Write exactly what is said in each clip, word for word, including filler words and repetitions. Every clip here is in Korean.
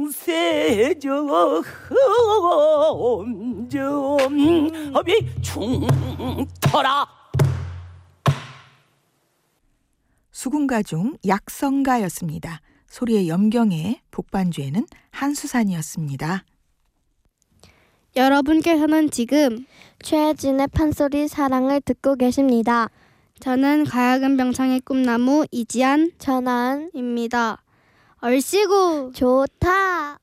세저 험점 어비 중터라. 수군가 중 약성가였습니다. 소리의 염경에 북반주에는 한수산이었습니다. 여러분께서는 지금 최혜진의 판소리 사랑을 듣고 계십니다. 저는 가야금 병창의 꿈나무 이지안 전하은입니다. 얼씨구 좋다.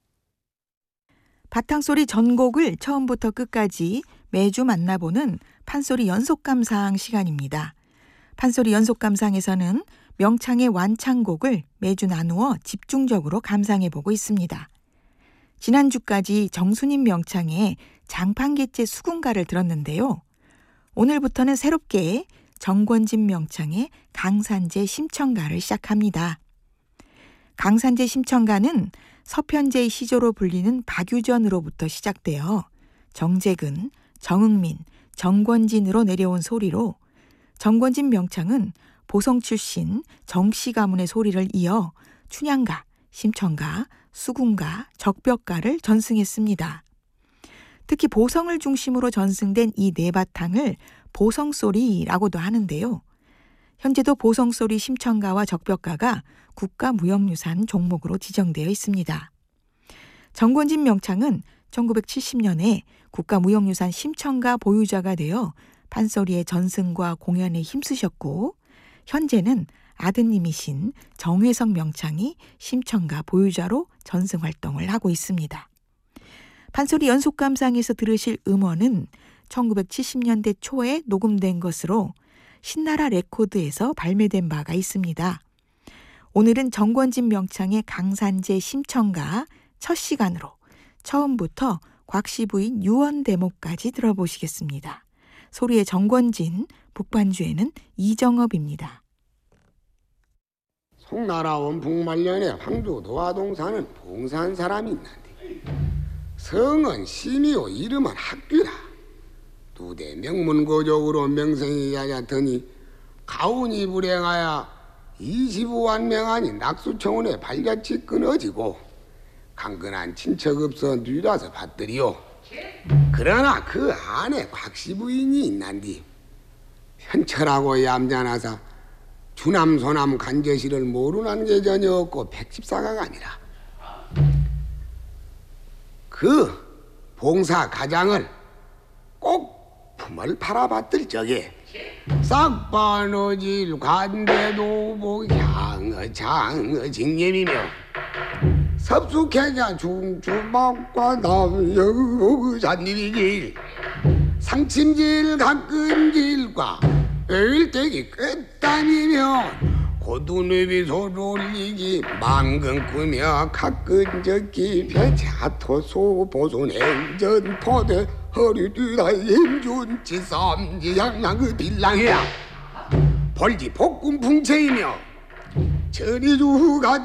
바탕소리 전곡을 처음부터 끝까지 매주 만나보는 판소리 연속감상 시간입니다. 판소리 연속감상에서는 명창의 완창곡을 매주 나누어 집중적으로 감상해보고 있습니다. 지난주까지 정순임 명창의 장판개째 수군가를 들었는데요. 오늘부터는 새롭게 정권진 명창의 강산제 심청가를 시작합니다. 강산제 심청가는 서편제의 시조로 불리는 박유전으로부터 시작되어 정재근, 정응민, 정권진으로 내려온 소리로 정권진 명창은 보성 출신 정씨 가문의 소리를 이어 춘향가, 심청가, 수군가, 적벽가를 전승했습니다. 특히 보성을 중심으로 전승된 이 네 바탕을 보성소리라고도 하는데요. 현재도 보성소리 심청가와 적벽가가 국가무형유산 종목으로 지정되어 있습니다. 정권진 명창은 천구백칠십 년에 국가무형유산 심청가 보유자가 되어 판소리의 전승과 공연에 힘쓰셨고 현재는 아드님이신 정회성 명창이 심청가 보유자로 전승 활동을 하고 있습니다. 판소리 연속감상에서 들으실 음원은 천구백칠십 년대 초에 녹음된 것으로 신나라 레코드에서 발매된 바가 있습니다. 오늘은 정권진 명창의 강산제 심청가 첫 시간으로 처음부터 곽씨 부인 유언대목까지 들어보시겠습니다. 소리의 정권진, 북반주에는 이정업입니다. 송나라 원풍말년에 황조 도화동 사는 봉사한 사람이 있는데 성은 심이요 이름은 학규라. 두대 명문고족으로 명성이 야자더니 가운이 불행하여 이십오만 명안이 낙수청원에 발자취 끊어지고 강건한 친척 없어 뉘라서 받들이요. 그러나 그 안에 곽씨 부인이 있난디 현철하고 얌전하사 주남 소남 간제시를 모르는 게 전혀 없고 백십사가가 아니라 그 봉사 가장을 꼭 품을 팔아봤들 적에 싹바너질 관대도복 향어 장어 징념이며 섭숙해자 중주막과 남여 잔일이길 상침질 가끔질과 을대기 끝단이며 고두뇌비 소롤리기 망근 꾸며 가끔 적기 배차토소 보존 행전 포대 허리띠다 임준치 썸지 양양 그 빌랑해야 벌지 복군 풍채이며 천리주가